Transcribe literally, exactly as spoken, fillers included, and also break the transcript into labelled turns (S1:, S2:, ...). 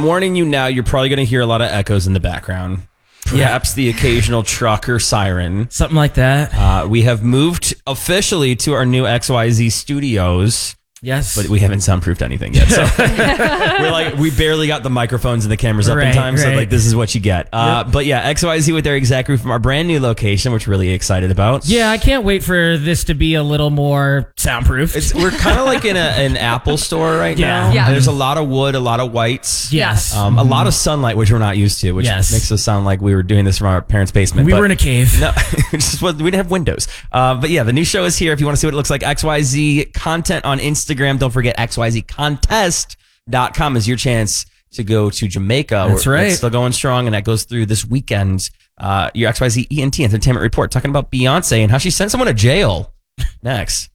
S1: warning you now, you're probably going to hear a lot of echoes in the background. Perhaps yeah. the occasional truck or siren.
S2: Something like that.
S1: Uh, we have moved officially to our new X Y Z studios.
S2: Yes.
S1: But we haven't soundproofed anything yet. So we're like, we barely got the microphones and the cameras up
S2: right,
S1: in time.
S2: Right.
S1: So like, this is what you get. Uh,
S2: yep.
S1: But yeah, X Y Z with their exec crew from our brand new location, which we're really excited about.
S2: Yeah, I can't wait for this to be a little more soundproof.
S1: It's, we're kind of like in a, an Apple store right
S2: yeah.
S1: now.
S3: Yeah.
S1: There's a lot of wood, a lot of whites.
S2: Yes.
S1: Um, a lot of sunlight, which we're not used to, which
S2: yes.
S1: makes us sound like we were doing this from our parents' basement.
S2: We
S1: but
S2: were in a cave.
S1: No, just, we didn't have windows. Uh, but yeah, the new show is here. If you want to see what it looks like, X Y Z content on Instagram. Don't forget X Y Z contest dot com is your chance to go to Jamaica.
S2: That's right.
S1: It's still going strong, and that goes through this weekend. Uh, your X Y Z E N T Entertainment Report talking about Beyonce and how she sent someone to jail. Next.